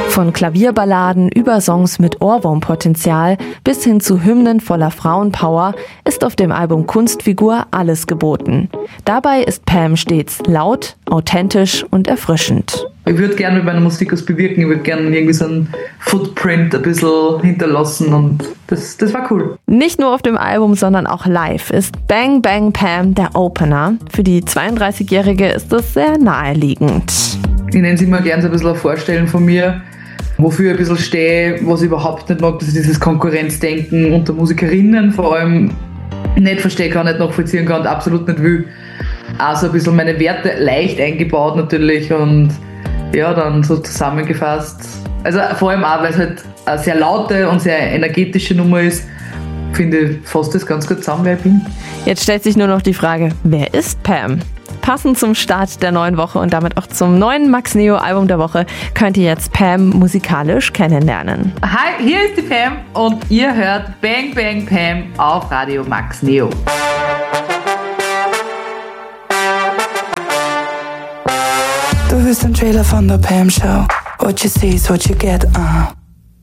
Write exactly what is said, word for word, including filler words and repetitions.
Von Klavierballaden über Songs mit Ohrwurmpotenzial bis hin zu Hymnen voller Frauenpower ist auf dem Album Kunstfigur alles geboten. Dabei ist Pam stets laut, authentisch und erfrischend. Ich würde gerne mit meiner Musik was bewirken, ich würde gerne irgendwie so einen Footprint ein bisschen hinterlassen und das, das war cool. Nicht nur auf dem Album, sondern auch live ist Bang Bang Pam der Opener. Für die zweiunddreißigjährige ist das sehr naheliegend. Ich nenne es immer gerne so ein bisschen ein Vorstellen von mir, wofür ich ein bisschen stehe, was ich überhaupt nicht mag, dass ich dieses Konkurrenzdenken unter Musikerinnen vor allem nicht verstehe kann, nicht nachvollziehen kann und absolut nicht will. Also ein bisschen meine Werte leicht eingebaut natürlich und ja, dann so zusammengefasst. Also vor allem auch, weil es halt eine sehr laute und sehr energetische Nummer ist, finde ich, fasst das ganz gut zusammen, wer ich bin. Jetzt stellt sich nur noch die Frage, wer ist Pam? Passend zum Start der neuen Woche und damit auch zum neuen Max Neo Album der Woche könnt ihr jetzt Pam musikalisch kennenlernen. Hi, hier ist die Pam und ihr hört Bang Bang Pam auf Radio Max Neo. Du bist ein Trailer von der Pam Show. What you see is what you get, uh.